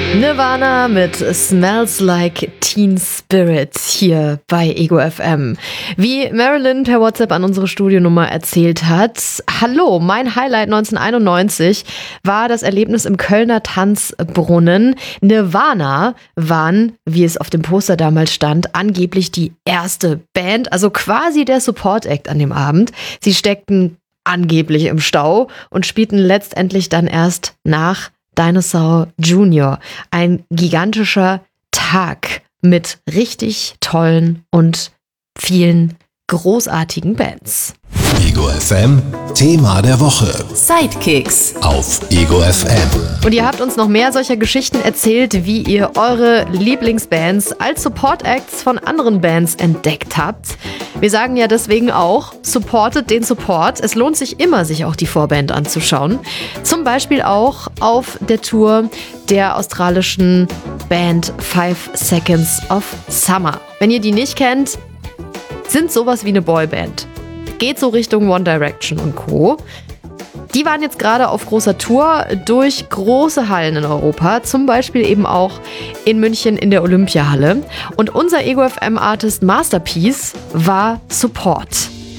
Nirvana mit Smells Like Teen Spirit hier bei Ego FM. Wie Marilyn per WhatsApp an unsere Studionummer erzählt hat: Hallo, mein Highlight 1991 war das Erlebnis im Kölner Tanzbrunnen. Nirvana waren, wie es auf dem Poster damals stand, angeblich die erste Band, also quasi der Support-Act an dem Abend. Sie steckten angeblich im Stau und spielten letztendlich dann erst nach Dinosaur Jr. Ein gigantischer Tag mit richtig tollen und vielen großartigen Bands. Ego FM, Thema der Woche. Sidekicks Auf Ego FM. Und ihr habt uns noch mehr solcher Geschichten erzählt, wie ihr eure Lieblingsbands als Support-Acts von anderen Bands entdeckt habt. Wir sagen ja deswegen auch, supportet den Support. Es lohnt sich immer, sich auch die Vorband anzuschauen. Zum Beispiel auch auf der Tour der australischen Band 5 Seconds of Summer. Wenn ihr die nicht kennt, sind sowas wie eine Boyband. Geht so Richtung One Direction und Co. Die waren jetzt gerade auf großer Tour durch große Hallen in Europa, zum Beispiel eben auch in München in der Olympiahalle. Und unser Ego FM Artist Masterpiece war Support.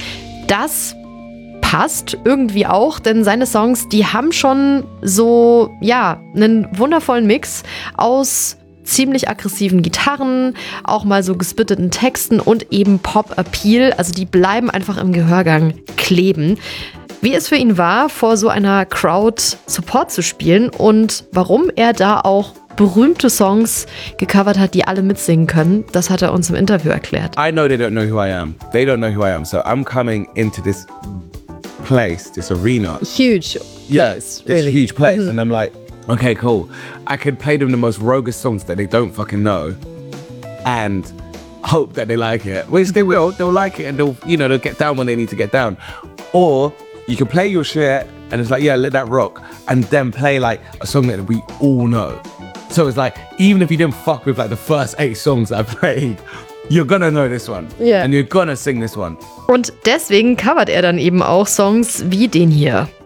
Das passt irgendwie auch, denn seine Songs, die haben schon so, ja, einen wundervollen Mix aus ziemlich aggressiven Gitarren, auch mal so gespitteten Texten und eben Pop-Appeal. Also die bleiben einfach im Gehörgang kleben. Wie es für ihn war, vor so einer Crowd Support zu spielen und warum er da auch berühmte Songs gecovert hat, die alle mitsingen können, das hat er uns im Interview erklärt. I know they don't know who I am. They don't know who I am. So I'm coming into this place, this arena. Huge. Yeah, it's a huge place. And I'm like, okay, cool. I could play them the most roguish songs that they don't fucking know and hope that they like it. Which they will. They'll like it and they'll get down when they need to get down. Or you can play your shit and it's like, yeah, let that rock. And then play like a song that we all know. So it's like, even if you didn't fuck with like the first 8 songs I played, you're gonna know this one. Yeah. And you're gonna sing this one. Und deswegen covert er dann eben auch Songs wie den hier.